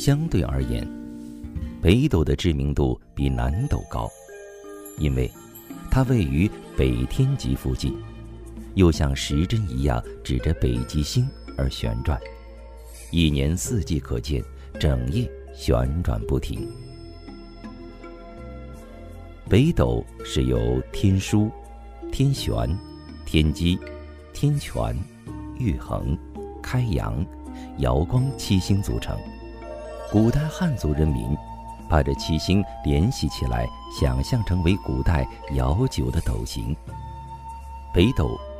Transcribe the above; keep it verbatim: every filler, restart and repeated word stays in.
相对而言，北斗的知名度比南斗高，因为它位于北天极附近，又像时针一样指着北极星而旋转，一年四季可见，整夜旋转不停。北斗是由天枢、天璇、天机、天权、玉衡、开阳、瑶光七星组成。古代汉族人民把这七星联系起来，想象成为古代遥久的斗形。北斗